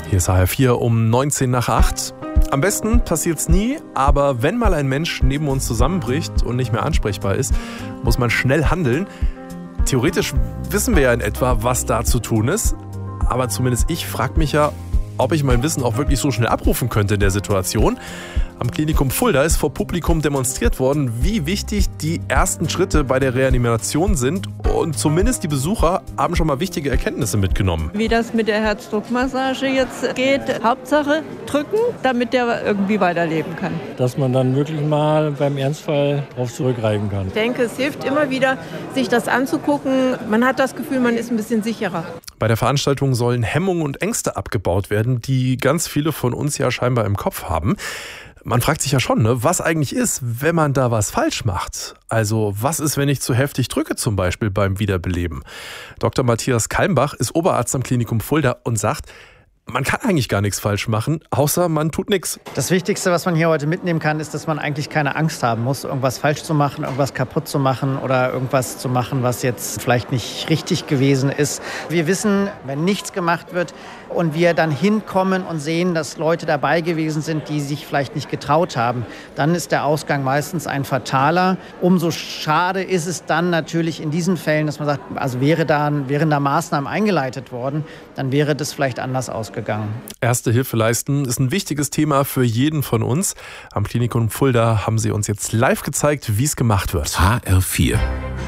Hier ist HR4 um 19 nach 8. Am besten passiert's nie, aber wenn mal ein Mensch neben uns zusammenbricht und nicht mehr ansprechbar ist, muss man schnell handeln. Theoretisch wissen wir ja in etwa, was da zu tun ist, aber zumindest ich frage mich ja, ob ich mein Wissen auch wirklich so schnell abrufen könnte in der Situation. Am Klinikum Fulda ist vor Publikum demonstriert worden, wie wichtig die ersten Schritte bei der Reanimation sind. Und zumindest die Besucher haben schon mal wichtige Erkenntnisse mitgenommen. Wie das mit der Herzdruckmassage jetzt geht, Hauptsache drücken, damit der irgendwie weiterleben kann. Dass man dann wirklich mal beim Ernstfall darauf zurückgreifen kann. Ich denke, es hilft immer wieder, sich das anzugucken. Man hat das Gefühl, man ist ein bisschen sicherer. Bei der Veranstaltung sollen Hemmungen und Ängste abgebaut werden, die ganz viele von uns ja scheinbar im Kopf haben. Man fragt sich ja schon, was eigentlich ist, wenn man da was falsch macht. Also was ist, wenn ich zu heftig drücke, zum Beispiel beim Wiederbeleben? Dr. Matthias Kalmbach ist Oberarzt am Klinikum Fulda und sagt, man kann eigentlich gar nichts falsch machen, außer man tut nichts. Das Wichtigste, was man hier heute mitnehmen kann, ist, dass man eigentlich keine Angst haben muss, irgendwas falsch zu machen, irgendwas kaputt zu machen oder irgendwas zu machen, was jetzt vielleicht nicht richtig gewesen ist. Wir wissen, wenn nichts gemacht wird und wir dann hinkommen und sehen, dass Leute dabei gewesen sind, die sich vielleicht nicht getraut haben, dann ist der Ausgang meistens ein fataler. Umso schade ist es dann natürlich in diesen Fällen, dass man sagt, also wären da Maßnahmen eingeleitet worden, dann wäre das vielleicht anders ausgegangen. Erste Hilfe leisten ist ein wichtiges Thema für jeden von uns. Am Klinikum Fulda haben sie uns jetzt live gezeigt, wie es gemacht wird. HR4